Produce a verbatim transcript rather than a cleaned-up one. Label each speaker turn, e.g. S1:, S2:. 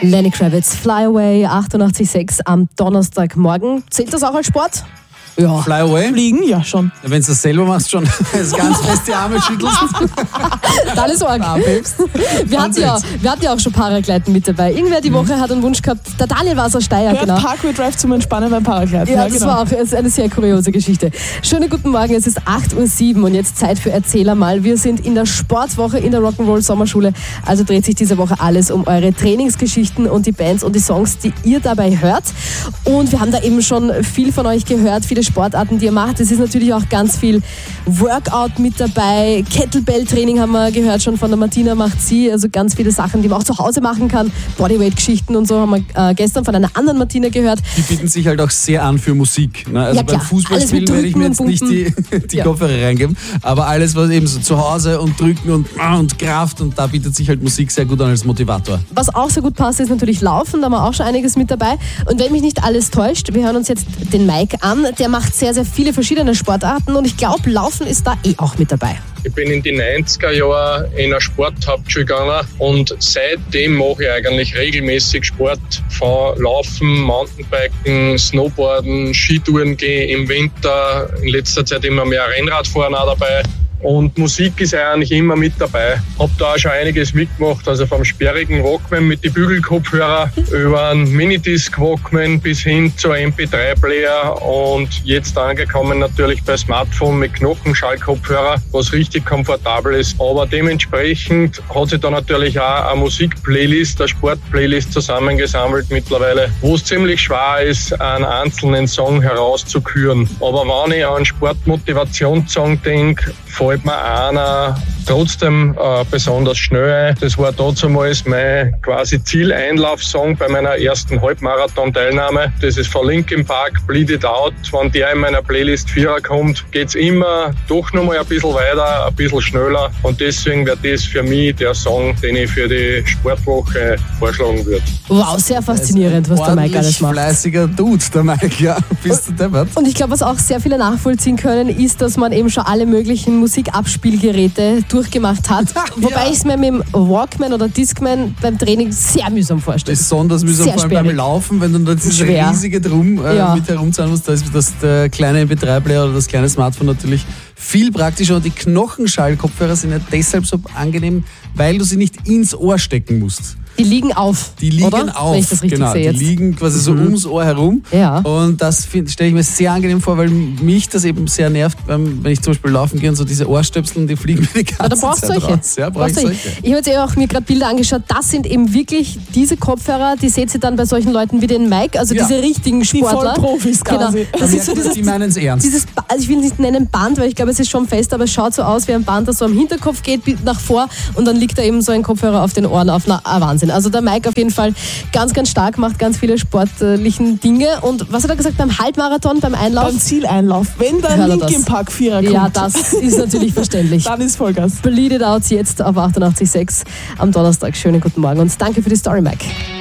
S1: Lenny Kravitz, Fly Away, achtundachtzig Komma sechs am Donnerstagmorgen. Zählt das auch als Sport?
S2: Ja. Fly Away?
S3: Fliegen? Ja, schon.
S2: Ja, wenn du das selber machst, schon das ganz fest die Arme schüttelst.
S1: Dann ist arg. Wir hatten, ja, wir hatten ja auch schon Paragleiten mit dabei. Irgendwer die Woche hat einen Wunsch gehabt. Der Daniel war es aus Steyr,
S3: Hört
S1: genau.
S3: Parkway Drive zum Entspannen beim Paragleiten.
S1: Ja,
S3: Ja,
S1: das
S3: genau.
S1: war auch eine sehr kuriose Geschichte. Schönen guten Morgen, es ist acht Uhr sieben und jetzt Zeit für Erzähler mal. Wir sind in der Sportwoche in der Rock'n'Roll Sommerschule. Also dreht sich diese Woche alles um eure Trainingsgeschichten und die Bands und die Songs, die ihr dabei hört. Und wir haben da eben schon viel von euch gehört, viele Sportarten, die ihr macht. Es ist natürlich auch ganz viel Workout mit dabei. Kettlebell-Training haben wir gehört, schon von der Martina macht sie. Also ganz viele Sachen, die man auch zu Hause machen kann. Bodyweight-Geschichten und so haben wir äh, gestern von einer anderen Martina gehört.
S2: Die bieten sich halt auch sehr an für Musik. Ne? Also
S1: Ja,
S2: beim
S1: klar.
S2: Fußballspielen werde ich mir jetzt nicht die, die
S1: Ja.
S2: Kopfhörer reingeben. Aber alles, was eben so zu Hause und Drücken und, und Kraft, und da bietet sich halt Musik sehr gut an als Motivator.
S1: Was auch sehr gut passt, ist natürlich Laufen. Da haben wir auch schon einiges mit dabei. Und wenn mich nicht alles täuscht, wir hören uns jetzt den Mike an. Der macht sehr, sehr viele verschiedene Sportarten und ich glaube, Laufen ist da eh auch mit dabei.
S4: Ich bin in die neunziger Jahre in eine Sporthauptschule gegangen und seitdem mache ich eigentlich regelmäßig Sport. Von Laufen, Mountainbiken, Snowboarden, Skitouren gehen im Winter, in letzter Zeit immer mehr Rennradfahren auch dabei. Und Musik ist eigentlich immer mit dabei. Hab da auch schon einiges mitgemacht, also vom sperrigen Walkman mit den Bügelkopfhörer über einen Minidisc Walkman bis hin zur M P drei Player und jetzt angekommen natürlich bei Smartphone mit Knochenschallkopfhörer, was richtig komfortabel ist. Aber dementsprechend hat sich da natürlich auch eine Musikplaylist, eine Sportplaylist zusammengesammelt mittlerweile, wo es ziemlich schwer ist, einen einzelnen Song herauszuküren. Aber wenn ich an Sportmotivationssong denke, fällt mir einer trotzdem äh, besonders schnell ein. Das war damals mein quasi Zieleinlaufsong bei meiner ersten Halbmarathon-Teilnahme. Das ist von Linkin Park, Bleed It Out. Wenn der in meiner Playlist Vierer kommt, geht's immer doch noch mal ein bisschen weiter, ein bisschen schneller. Und deswegen wäre das für mich der Song, den ich für die Sportwoche vorschlagen würde.
S1: Wow, sehr faszinierend, was der Mike alles macht.
S2: Fleißiger Dude, der Mike, ja. Bist du deppert?
S1: Und ich glaube, was auch sehr viele nachvollziehen können, ist, dass man eben schon alle möglichen Musikabspielgeräte durchgemacht hat. Wobei ich es mir mit dem Walkman oder Discman beim Training sehr mühsam vorstelle.
S2: Besonders mühsam,
S1: Sehr
S2: vor allem beim
S1: sperrig.
S2: Laufen, wenn du da diese
S1: Schwer.
S2: riesige Drum äh,
S1: Ja.
S2: mit herumzahlen musst, da ist das der kleine M P drei Player oder das kleine Smartphone natürlich viel praktischer. Und die Knochenschallkopfhörer sind ja deshalb so angenehm, weil du sie nicht ins Ohr stecken musst.
S1: Die liegen auf,
S2: Die liegen
S1: oder?
S2: auf,
S1: Wenn ich das richtig
S2: genau.
S1: sehe
S2: Die
S1: jetzt.
S2: liegen quasi so ums Ohr herum.
S1: Ja.
S2: Und das stelle ich mir sehr angenehm vor, weil mich das eben sehr nervt, wenn ich zum Beispiel laufen gehe und so diese Ohrstöpsel, die fliegen mir die ganze
S1: Ja, da brauchst du
S2: Zeit
S1: solche.
S2: raus. Ja, brauch
S1: Brauchst
S2: ich
S1: solche.
S2: solche.
S1: Ich habe jetzt eben auch mir gerade Bilder angeschaut. Das sind eben wirklich diese Kopfhörer, die seht ihr dann bei solchen Leuten wie den Mike, also
S2: Ja.
S1: diese richtigen Sportler.
S3: Vollprofis
S1: Genau.
S3: quasi.
S1: Das ist so
S2: Die
S1: dieses,
S2: meinen es ernst.
S1: dieses, Ba- also ich will nicht nennen Band, weil ich glaube, es ist schon fest, aber es schaut so aus wie ein Band, das so am Hinterkopf geht, bis nach vor und dann liegt da eben so ein Kopfhörer auf den Ohren auf. Na, ah, Wahnsinn. Also der Mike auf jeden Fall ganz, ganz stark, macht ganz viele sportlichen Dinge. Und was hat er gesagt beim Halbmarathon, beim Einlauf?
S3: Beim Zieleinlauf. Wenn da
S1: Hört er
S3: ein
S1: das?
S3: Linkin Park Vierer kommt,
S1: Ja, das ist natürlich verständlich.
S3: dann ist Vollgas.
S1: Bleed It Out jetzt auf achtundachtzig Komma sechs am Donnerstag. Schönen guten Morgen und danke für die Story, Mike.